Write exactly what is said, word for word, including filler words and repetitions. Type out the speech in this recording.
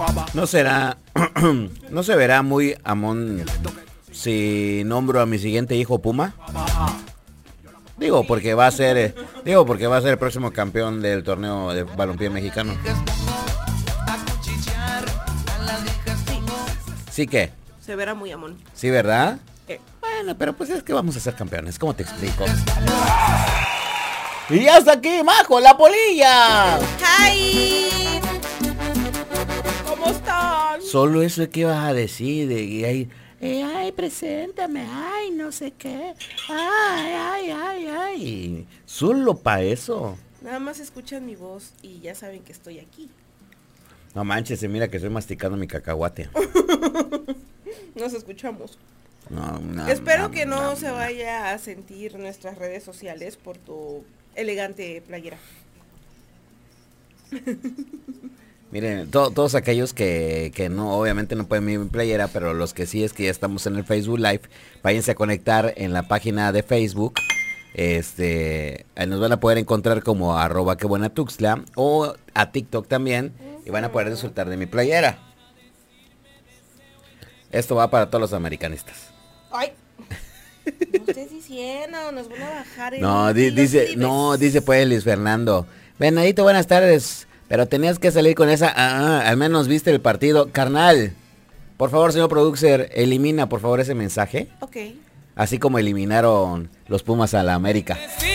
No será, no se verá muy amón si nombro a mi siguiente hijo Puma. Digo porque va a ser, eh, digo porque va a ser el próximo campeón del torneo de balompié mexicano. ¿Sí qué? Se verá muy amón. Sí, ¿verdad? Eh. Bueno, pero pues es que vamos a ser campeones, ¿cómo te explico? Y hasta aquí, Majo, la polilla. ¡Hi! ¿Cómo están? Solo eso es que vas a decir de y ahí, eh, ay, preséntame, ay, no sé qué, ay, ay, ay, ay. Solo para eso. Nada más escuchan mi voz y ya saben que estoy aquí. No manches, mira que estoy masticando mi cacahuate. Nos escuchamos. No, no, Espero no, que no, no, se no. vaya a sentir nuestras redes sociales por tu elegante playera. Miren, to- todos aquellos que, que no, obviamente no pueden ver mi playera, pero los que sí es que ya estamos en el Facebook Live, váyanse a conectar en la página de Facebook. Este, ahí nos van a poder encontrar como arroba que buena tuxtla o a TikTok también y van a poder disfrutar de mi playera. Esto va para todos los americanistas. ¡Ay! No estés diciendo, nos van a bajar el No, di- los dice, libres. no, dice pues Luis Fernando. Venadito, buenas tardes. Pero tenías que salir con esa, ah, al menos viste el partido. Carnal, por favor, señor producer, elimina por favor ese mensaje. Ok. Así como eliminaron los Pumas a la América. Sí,